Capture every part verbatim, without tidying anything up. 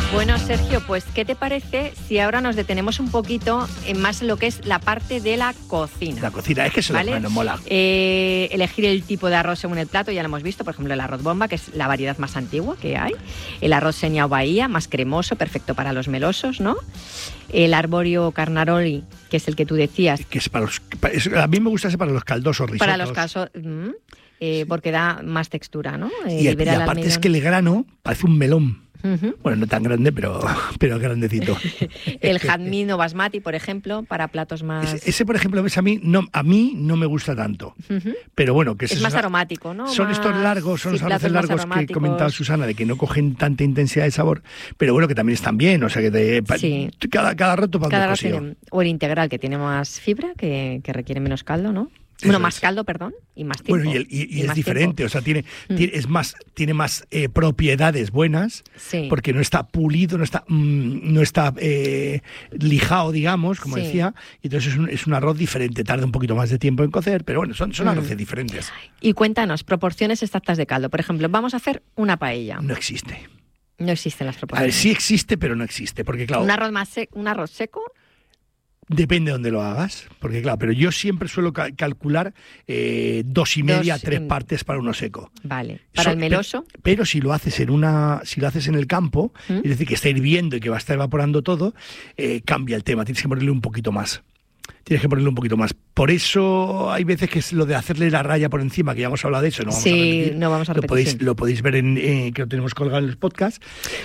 Bueno, Sergio, pues ¿qué te parece si ahora nos detenemos un poquito en más lo que es la parte de la cocina? La cocina, es que eso ¿vale? nos mola. Eh, elegir el tipo de arroz según el plato, ya lo hemos visto, por ejemplo, el arroz bomba, que es la variedad más antigua que hay. El arroz seña o bahía, más cremoso, perfecto para los melosos, ¿no? El arborio carnaroli, que es el que tú decías. Que es para los, es, a mí me gusta ese para los caldosos risotos. Para los caldosos, mmm, eh, porque da más textura, ¿no? Eh, y, y aparte es que el grano parece un melón. Uh-huh. Bueno, no tan grande, pero, pero grandecito. El jazmín o basmati, por ejemplo, para platos más... Ese, ese por ejemplo, ves, a mí no, a mí no me gusta tanto. Uh-huh. Pero bueno, que es es más esa, aromático, ¿no? Son más, estos largos, son sí, los arroces largos que comentaba Susana, de que no cogen tanta intensidad de sabor, pero bueno, que también están bien, o sea, que te, sí. cada, cada rato para cada rato tiene, o el integral, que tiene más fibra, que, que requiere menos caldo, ¿no? Eso bueno, más es. caldo, perdón, y más tiempo. Bueno, y, el, y, y, y es diferente, tiempo. O sea, tiene, mm. tiene, es más, tiene más eh, propiedades buenas, sí. porque no está pulido, no está, mm, no está eh, lijado, digamos, como sí. decía, y entonces es un, es un arroz diferente, tarda un poquito más de tiempo en cocer, pero bueno, son, son mm. arroces diferentes. Y cuéntanos, proporciones exactas de caldo. Por ejemplo, vamos a hacer una paella. No existe. No existen las proporciones. A ver, sí existe, pero no existe, porque claro... ¿Un arroz, más sec- un arroz seco? Depende de dónde lo hagas, porque claro, pero yo siempre suelo ca- calcular eh, dos y media, dos, tres en... partes para uno seco. Vale. ¿Para so, el meloso? Pero, pero si lo haces en una, si lo haces en el campo, ¿Mm? es decir, que está hirviendo y que va a estar evaporando todo, eh, cambia el tema, tienes que ponerle un poquito más. Tienes que ponerle un poquito más. Por eso hay veces que es lo de hacerle la raya por encima, que ya hemos hablado de eso, no vamos sí, a repetir. no vamos a repetir. Lo podéis, sí. lo podéis ver en eh, que lo tenemos colgado en los podcasts.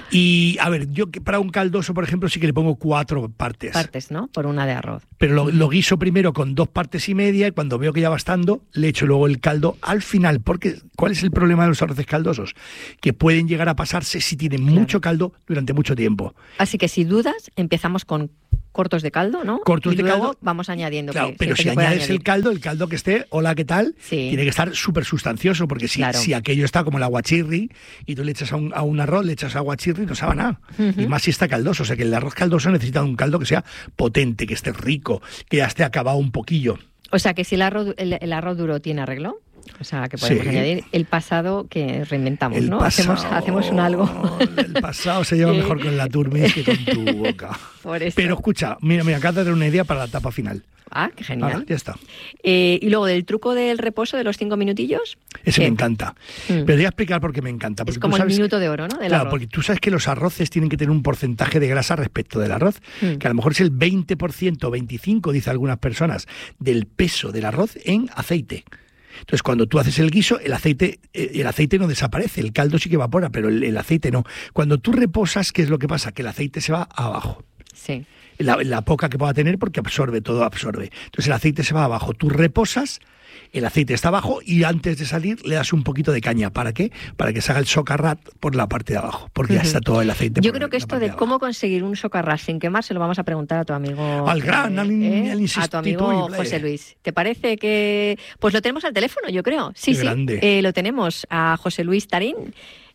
Y a ver, yo para un caldoso, por ejemplo, sí que le pongo cuatro partes. Partes, ¿no? Por una de arroz. Pero lo, lo guiso primero con dos partes y media y cuando veo que ya va estando, le echo luego el caldo al final. Porque ¿cuál es el problema de los arroces caldosos? Que pueden llegar a pasarse si tienen claro. mucho caldo durante mucho tiempo. Así que si dudas, empezamos con cortos de caldo, ¿no? Cortos y de luego caldo. vamos añadiendo. Claro, pero si añades añadir. el caldo, el caldo que esté, hola, ¿qué tal? Sí. Tiene que estar súper sustancioso, porque si, claro. si aquello está como el aguachirri y tú le echas a un, a un arroz, le echas aguachirri, no sabe nada. Uh-huh. Y más si está caldoso. O sea que el arroz caldoso necesita un caldo que sea potente, que esté rico, que ya esté acabado un poquillo. O sea que si el arroz, el, el arroz duro tiene arreglo, o sea, que podemos sí. añadir el pasado que reinventamos, el ¿no? Pasado, hacemos, hacemos un algo. El pasado se lleva mejor con la turmis que con tu boca. Por eso. Pero escucha, mira, me acabas de dar una idea para la etapa final. Ah, qué genial. Ahora, ya está. Eh, y luego del truco del reposo de los cinco minutillos. Ese ¿qué? me encanta. Mm. Pero voy a explicar por qué me encanta. Es como el minuto de oro, ¿no? Del claro, arroz. Porque tú sabes que los arroces tienen que tener un porcentaje de grasa respecto del arroz, mm. que a lo mejor es el veinte por ciento, veinticinco por ciento, dice algunas personas, del peso del arroz en aceite. Entonces, cuando tú haces el guiso, el aceite el aceite no desaparece, el caldo sí que evapora, pero el, el aceite no. Cuando tú reposas, ¿qué es lo que pasa? Que el aceite se va abajo. Sí. La, la poca que pueda tener, porque absorbe, todo absorbe. Entonces, el aceite se va abajo. Tú reposas, el aceite está abajo y antes de salir le das un poquito de caña. ¿Para qué? Para que se haga el socarrat por la parte de abajo, porque uh-huh. ya está todo el aceite. Yo por creo que esto de, de cómo conseguir un socarrat sin quemar se lo vamos a preguntar a tu amigo. Al gran, eh, al, eh, al a tu amigo José Luis. ¿Te parece que...? Pues lo tenemos al teléfono, yo creo. Sí, Qué sí, grande. Eh, lo tenemos a José Luis Tarín.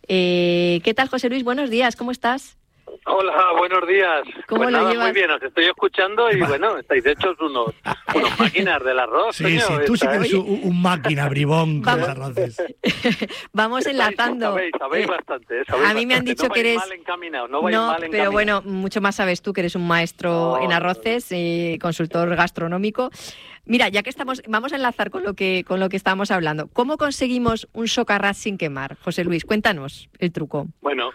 Eh, ¿Qué tal, José Luis? Buenos días, ¿cómo estás? Hola, buenos días. ¿Cómo pues lo nada, llevas? Muy bien, os estoy escuchando y bueno, estáis hechos unos, unos máquinas del arroz. Sí, coño, sí, tú sí que eres Oye. un, un máquina bribón con los Vamos. arroces. Vamos enlazando. Sabéis, sabéis Eh, bastante. Sabéis a mí me han bastante. dicho no que vais eres... mal encaminados, no vais No, mal pero encaminados. bueno, mucho más sabes tú que eres un maestro Oh, en arroces, eh, consultor gastronómico. Mira, ya que estamos, vamos a enlazar con lo que con lo que estábamos hablando. ¿Cómo conseguimos un socarrat sin quemar? José Luis, cuéntanos el truco. Bueno,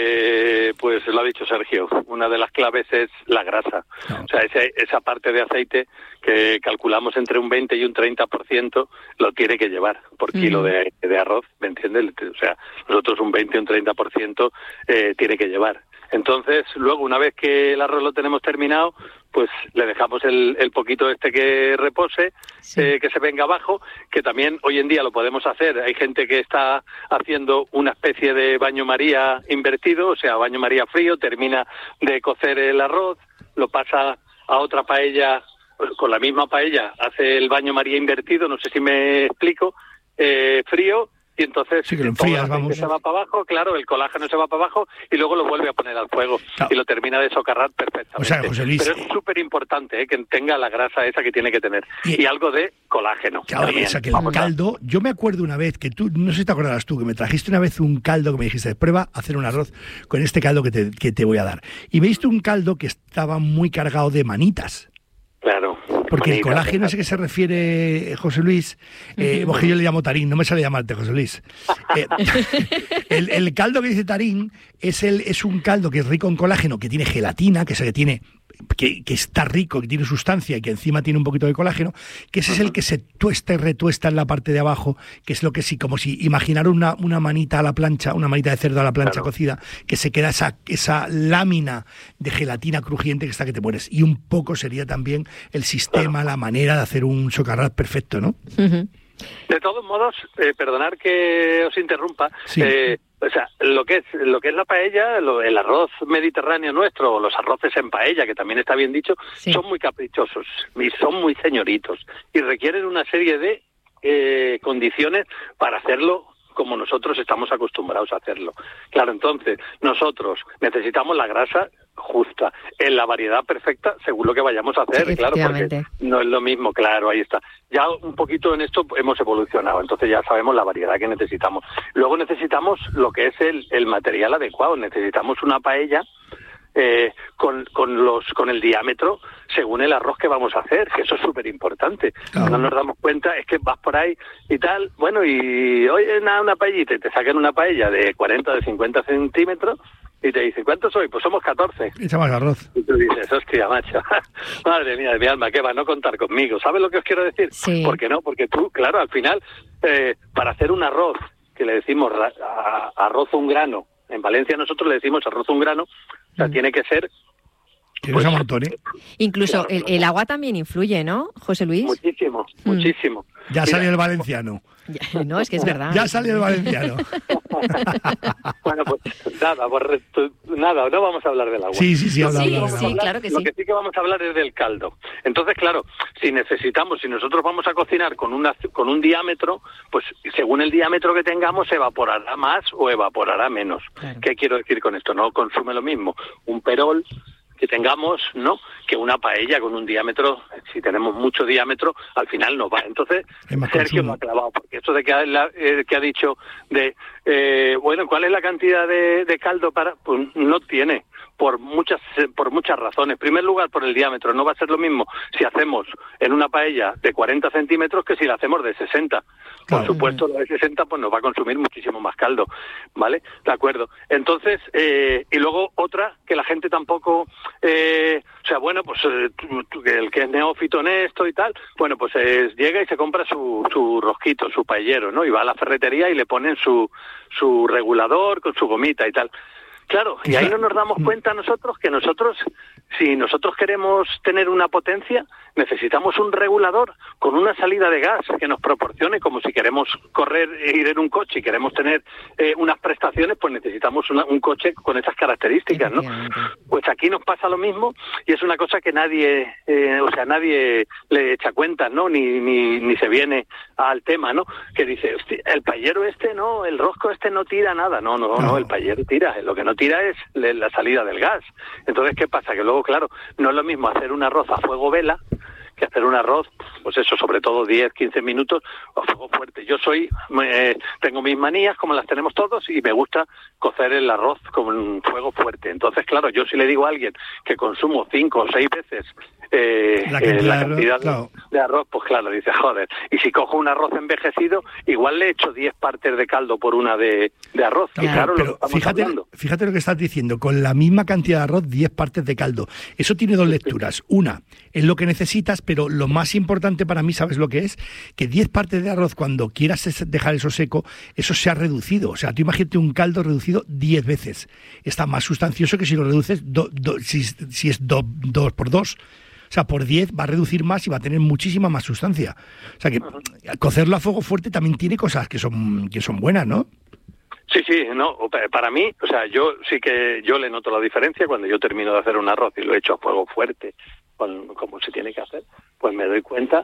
eh, pues lo ha dicho Sergio. Una de las claves es la grasa. No. O sea, ese, esa parte de aceite que calculamos entre un veinte y un treinta por ciento lo tiene que llevar por kilo Mm. de, de arroz, ¿me entiendes? O sea, nosotros un veinte o un treinta por ciento eh, tiene que llevar. Entonces, luego, una vez que el arroz lo tenemos terminado, pues le dejamos el, el poquito este que repose, Sí. eh, que se venga abajo, que también hoy en día lo podemos hacer. Hay gente que está haciendo una especie de baño María invertido, o sea, baño María frío, termina de cocer el arroz, lo pasa a otra paella, con la misma paella, hace el baño María invertido, no sé si me explico, eh, frío, y entonces sí, que lo enfrías, todo el aceite se va para abajo, claro, el colágeno se va para abajo y luego lo vuelve a poner al fuego claro. y lo termina de socarrar perfectamente. O sea, José Luis, pero es súper importante ¿eh? que tenga la grasa esa que tiene que tener y, y algo de colágeno. Claro, o sea, que el caldo, yo me acuerdo una vez que tú, no sé si te acordarás tú, que me trajiste una vez un caldo que me dijiste, prueba a hacer un arroz con este caldo que te, que te voy a dar. Y me diste un caldo que estaba muy cargado de manitas. Claro. Porque el colágeno ese que se refiere José Luis, eh, uh-huh. porque yo le llamo tarín, no me sale llamarte José Luis. Eh, el, el caldo que dice tarín es el es un caldo que es rico en colágeno, que tiene gelatina, que es el que tiene que, que está rico, que tiene sustancia y que encima tiene un poquito de colágeno, que ese uh-huh. es el que se tuesta y retuesta en la parte de abajo, que es lo que sí, como si imaginar una, una manita a la plancha, una manita de cerdo a la plancha claro. cocida, que se queda esa, esa lámina de gelatina crujiente que está que te mueres. Y un poco sería también el sistema, claro. la manera de hacer un socarrat perfecto, ¿no? Uh-huh. De todos modos, eh, perdonar que os interrumpa, sí. eh, o sea, lo que es lo que es la paella, lo, el arroz mediterráneo nuestro, o los arroces en paella, que también está bien dicho, sí. son muy caprichosos y son muy señoritos y requieren una serie de eh, condiciones para hacerlo como nosotros estamos acostumbrados a hacerlo. Claro, entonces, nosotros necesitamos la grasa justa, en la variedad perfecta, según lo que vayamos a hacer, sí, claro, porque no es lo mismo, claro, ahí está. Ya un poquito en esto hemos evolucionado, entonces ya sabemos la variedad que necesitamos. Luego necesitamos lo que es el, el material adecuado, necesitamos una paella Eh, con, con los con el diámetro según el arroz que vamos a hacer, que eso es súper importante. Claro. No nos damos cuenta, es que vas por ahí y tal, bueno, y oye, nada, una paellita, y te sacan una paella de cuarenta, de cincuenta centímetros, y te dicen, ¿cuántos soy? Pues somos catorce. Echa más arroz. Y tú dices, hostia, macho, madre mía de mi alma, ¿qué va? No contar conmigo. ¿Sabes lo que os quiero decir? Sí. ¿Por qué no? Porque tú, claro, al final, eh, para hacer un arroz, que le decimos ra- a- arroz un grano, en Valencia nosotros le decimos arroz un grano, o sea, mm. tiene que ser... Pues, un montón, ¿eh? Incluso claro, el, el agua también influye, ¿no, José Luis? Muchísimo, mm. muchísimo. Ya Mira, salió el valenciano. Ya, no, es que es verdad. Ya salió el valenciano. Bueno, pues nada, pues, nada, no vamos a hablar del agua. Sí, sí, sí, hablamos. Sí, del sí, agua. claro que Lo sí. que sí que vamos a hablar es del caldo. Entonces, claro, si necesitamos, si nosotros vamos a cocinar con una con un diámetro, pues según el diámetro que tengamos, evaporará más o evaporará menos. Claro. ¿Qué quiero decir con esto? No consume lo mismo un perol que tengamos, ¿no?, que una paella con un diámetro. Si tenemos mucho diámetro, al final no va. Entonces, Sergio lo ha clavado, porque eso de que ha, eh, que ha dicho de, eh, bueno, ¿cuál es la cantidad de, de caldo para...? Pues no tiene, por muchas por muchas razones. En primer lugar, por el diámetro. No va a ser lo mismo si hacemos en una paella de cuarenta centímetros que si la hacemos de sesenta. Por claro. supuesto, la de sesenta pues nos va a consumir muchísimo más caldo, ¿vale? De acuerdo. Entonces, eh, y luego otra, que la gente tampoco... Eh, o sea, bueno, pues eh, el que es neófito en esto y tal, bueno, pues eh, llega y se compra su, su rosquito, su paellero, ¿no? Y va a la ferretería y le ponen su, su regulador con su gomita y tal. Claro, y ahí no nos damos cuenta nosotros que nosotros, si nosotros queremos tener una potencia, necesitamos un regulador con una salida de gas que nos proporcione, como si queremos correr e ir en un coche y queremos tener eh, unas prestaciones, pues necesitamos una, un coche con esas características, ¿no? Pues aquí nos pasa lo mismo y es una cosa que nadie, eh, o sea, nadie le echa cuenta, ¿no? Ni, ni, ni se viene al tema, ¿no? Que dice, hostia, el paellero este, no, el rosco este no tira nada. No, no, no, no, el paellero tira, lo que no tira es la salida del gas. Entonces, ¿qué pasa? Que luego, claro, no es lo mismo hacer un arroz a fuego vela que hacer un arroz, pues eso, sobre todo diez, quince minutos a fuego fuerte. Yo soy, eh, tengo mis manías, como las tenemos todos, y me gusta cocer el arroz con un fuego fuerte. Entonces, claro, yo si le digo a alguien que consumo cinco o seis veces eh, la cantidad, eh, la cantidad de, claro. de arroz, pues claro, dice, joder. Y si cojo un arroz envejecido, igual le echo diez partes de caldo por una de, de arroz. Claro, y claro, pero lo que estamos fíjate, hablando. fíjate lo que estás diciendo, con la misma cantidad de arroz, diez partes de caldo. Eso tiene dos lecturas. Una, es lo que necesitas, pero lo más importante para mí, ¿sabes lo que es? Que diez partes de arroz, cuando quieras dejar eso seco, eso se ha reducido. O sea, tú imagínate un caldo reducido diez veces. Está más sustancioso que si lo reduces do, do, si, si es dos do, por dos. O sea, por diez va a reducir más y va a tener muchísima más sustancia. O sea, que cocerlo a fuego fuerte también tiene cosas que son que son buenas, ¿no? Sí, sí, no, para mí, o sea, yo sí que yo le noto la diferencia cuando yo termino de hacer un arroz y lo echo a fuego fuerte, con, como se tiene que hacer, pues me doy cuenta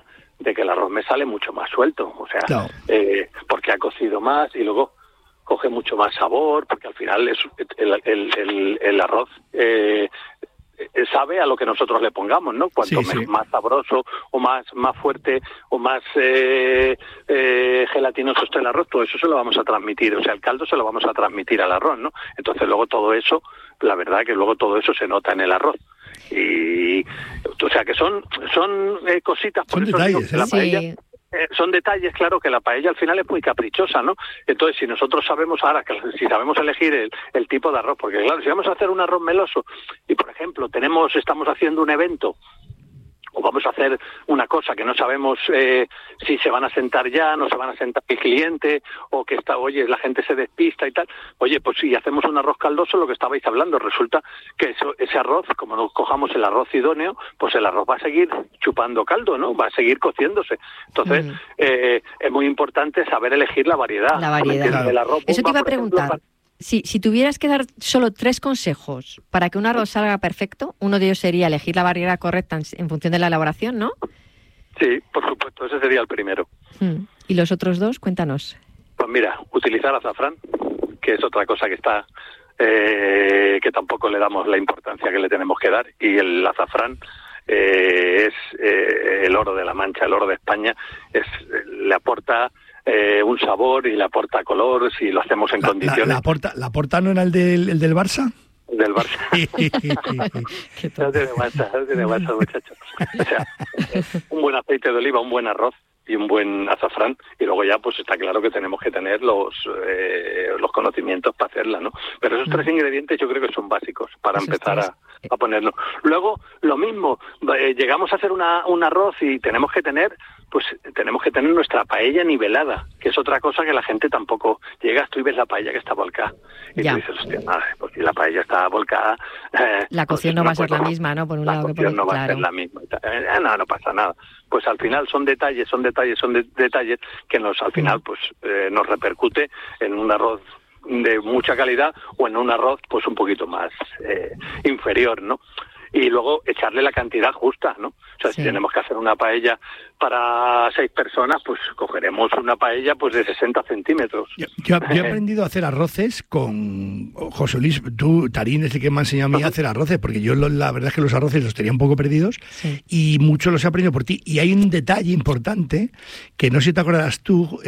de que el arroz me sale mucho más suelto, o sea, claro. eh, porque ha cocido más y luego coge mucho más sabor, porque al final es el, el, el, el arroz eh, sabe a lo que nosotros le pongamos, ¿no? Cuanto sí, sí. más sabroso o más más fuerte o más eh, eh, gelatinoso esté el arroz, todo eso se lo vamos a transmitir, o sea, el caldo se lo vamos a transmitir al arroz, ¿no? Entonces luego todo eso, la verdad que luego todo eso se nota en el arroz. Y o sea que son son eh, cositas, por son eso detalles, digo que ¿eh? la paella, Sí. Eh, son detalles, claro, que la paella al final es muy caprichosa, ¿no? Entonces, si nosotros sabemos ahora, que si sabemos elegir el, el tipo de arroz, porque claro, si vamos a hacer un arroz meloso y, por ejemplo, tenemos estamos haciendo un evento o vamos a hacer una cosa que no sabemos eh, si se van a sentar ya, no se van a sentar el cliente, o que está, oye, la gente se despista y tal, oye, pues si hacemos un arroz caldoso, lo que estabais hablando, resulta que eso, ese arroz, como no cojamos el arroz idóneo, pues el arroz va a seguir chupando caldo, ¿no? Va a seguir cociéndose. Entonces, mm. eh, es muy importante saber elegir la variedad. La variedad. Claro. El arroz Eso te iba a por preguntar. Ejemplo, Si, si tuvieras que dar solo tres consejos para que un arroz salga perfecto, uno de ellos sería elegir la variedad correcta en, en función de la elaboración, ¿no? Sí, por supuesto, ese sería el primero. Hmm. ¿Y los otros dos? Cuéntanos. Pues mira, utilizar azafrán, que es otra cosa que está, eh, que tampoco le damos la importancia que le tenemos que dar, y el azafrán eh, es eh, el oro de la Mancha, el oro de España, es le aporta Eh, un sabor y le aporta color si lo hacemos en la, condiciones. La, la, aporta, ¿La aporta no era el del, el del Barça? Del Barça. No tiene Barça, no tiene Barça, muchachos. O sea, un buen aceite de oliva, un buen arroz y un buen azafrán, y luego ya pues está claro que tenemos que tener los eh, los conocimientos para hacerla, ¿no? Pero esos tres ingredientes yo creo que son básicos para esos empezar a, a ponerlo. Luego, lo mismo, eh, llegamos a hacer una, un arroz y tenemos que tener pues tenemos que tener nuestra paella nivelada, que es otra cosa que la gente tampoco llegas, tú y ves la paella que está volcada. Y ya. tú dices, hostia, madre, pues si la paella está volcada... Eh, la cocción pues, no va a ser la misma, ¿no? Por un la lado cocción que por no va claro. a ser la misma. Eh, no, no pasa nada. Pues al final son detalles, son detalles, son de, detalles que nos al final pues eh, nos repercute en un arroz de mucha calidad o en un arroz pues un poquito más eh, inferior, ¿no? Y luego echarle la cantidad justa, ¿no? O sea, sí. Si tenemos que hacer una paella para seis personas, pues cogeremos una paella pues de sesenta centímetros. Yo, yo, yo he aprendido a hacer arroces con... José Luis, tú, Tarín, es el que me ha enseñado a mí a hacer arroces, porque yo lo, la verdad es que los arroces los tenía un poco perdidos, sí. Y mucho los he aprendido por ti. Y hay un detalle importante, que no sé si te acordarás tú,